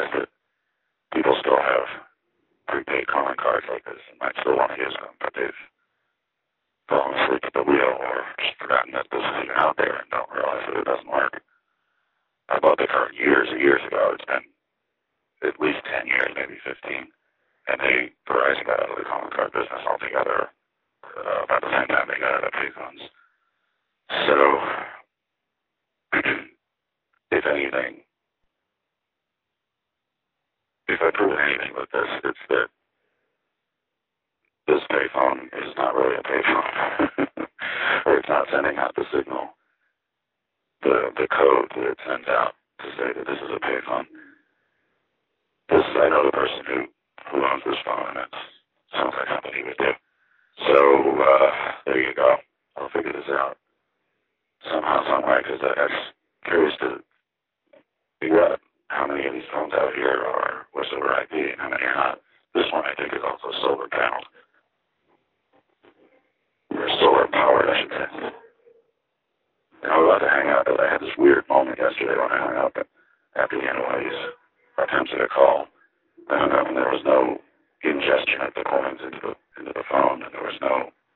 realized that people still have prepaid calling cards like this and might still want to use them, but they've fallen asleep at the wheel or just forgotten that this is even out there and don't realize that it doesn't work. I bought the card years and years ago. It's been at least 10 years, maybe 15. And Verizon got out of the calling card business altogether about the same time they got out of payphones. So, if anything, if I prove anything with this, it's that this payphone is not really a payphone. Or it's not sending out the signal, the code that it sends out to say that this is a payphone. I know the person who owns this phone, and it sounds like something he would do. So, there you go. I'll figure this out somehow, someway, because I'm curious to figure out how many of these phones out here are with solar IP and how many are not. This one, I think, is also solar paneled. Or solar powered, I should say. And I was about to hang up, but I had this weird moment yesterday when I hung up after the end of one of these attempts at a call. I hung up and there was no ingestion of the coins into the phone, and there was no